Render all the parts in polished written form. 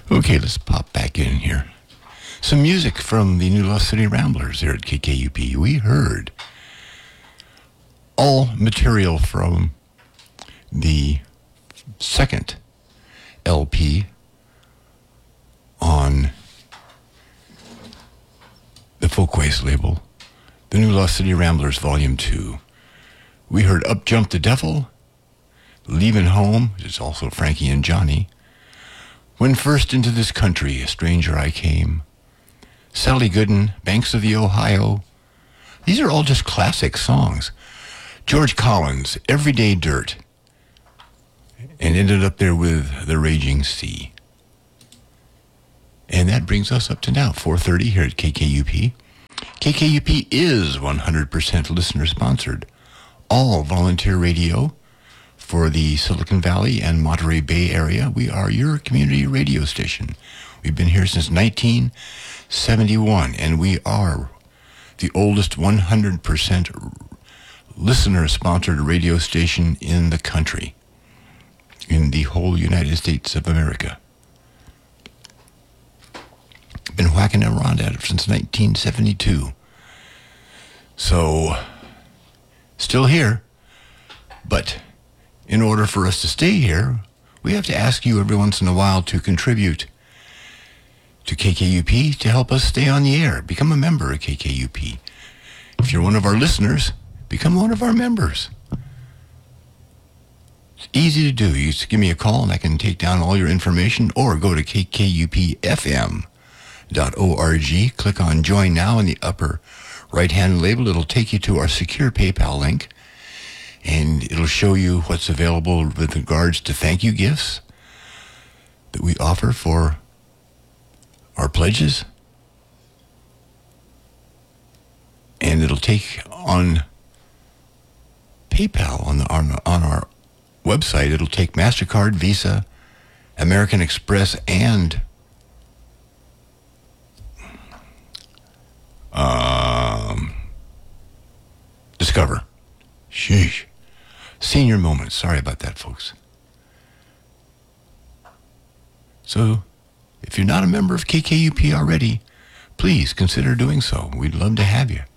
Okay, let's pop back in here. Some music from the New Lost City Ramblers here at KKUP. We heard all material from the second LP on the Folkways label, the New Lost City Ramblers Volume 2. We heard Up Jump the Devil, Leavin' Home, which is also Frankie and Johnny, When First Into This Country, A Stranger I Came, Sally Gooden, Banks of the Ohio. These are all just classic songs. George Collins, Everyday Dirt, and ended up there with The Raging Sea. And that brings us up to now, 4:30 here at KKUP. KKUP is 100% listener-sponsored. All volunteer radio for the Silicon Valley and Monterey Bay area. We are your community radio station. We've been here since 1971, and we are the oldest 100% listener-sponsored radio station in the country, in the whole United States of America. Been whacking around at it since 1972. So, still here, but in order for us to stay here, we have to ask you every once in a while to contribute to KKUP to help us stay on the air. Become a member of KKUP. If you're one of our listeners, become one of our members. It's easy to do. You just give me a call and I can take down all your information, or go to kkupfm.org, click on Join Now in the upper right-hand label. It'll take you to our secure PayPal link, and it'll show you what's available with regards to thank you gifts that we offer for our pledges. And it'll take on PayPal on our website. It'll take MasterCard, Visa, American Express, and Discover. Sheesh. Senior moment. Sorry about that, folks. So, if you're not a member of KKUP already, please consider doing so. We'd love to have you.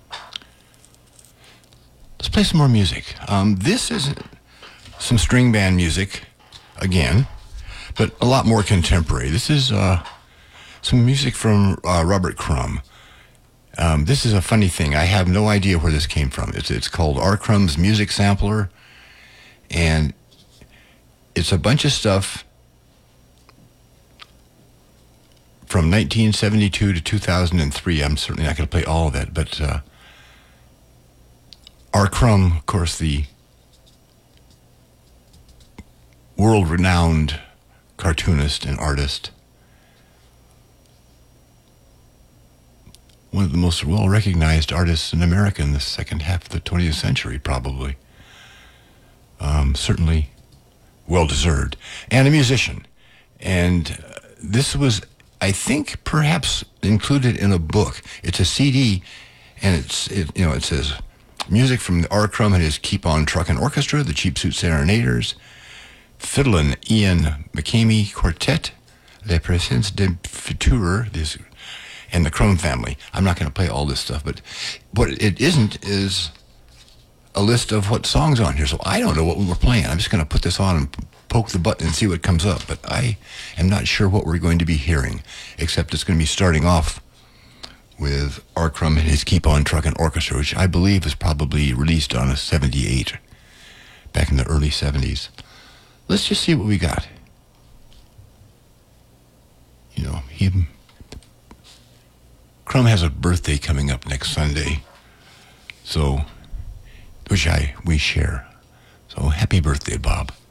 Let's play some more music. This is some string band music, again, but a lot more contemporary. This is some music from Robert Crumb. This is a funny thing. I have no idea where this came from. It's called R. Crumb's Music Sampler, and it's a bunch of stuff from 1972 to 2003. I'm certainly not going to play all of it, but R. Crumb, of course, the world-renowned cartoonist and artist, one of the most well-recognized artists in America in the second half of the 20th century, probably. Certainly well-deserved. And a musician. And this was, I think, perhaps included in a book. It's a CD, and it says, music from the R. Crumb and his Keep On Truckin' Orchestra, the Cheap Suit Serenaders, Fiddlin' Ian McCamey Quartet, Les Presence de Futur, and the Crumb Family. I'm not going to play all this stuff, but what it isn't is a list of what songs on here, so I don't know what we were playing. I'm just going to put this on and poke the button and see what comes up, but I am not sure what we're going to be hearing, except it's going to be starting off with R. Crumb and his Keep On Truckin' Orchestra, which I believe was probably released on a 78, back in the early 70s. Let's just see what we got. Crumb has a birthday coming up next Sunday, so which we share. So happy birthday, Bob.